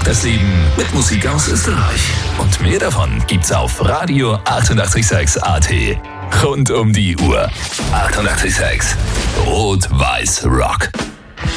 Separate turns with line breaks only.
das Leben mit Musik aus Österreich. Und mehr davon gibt's auf Radio 886 AT. Rund um die Uhr. 886 Rot-Weiß Rock.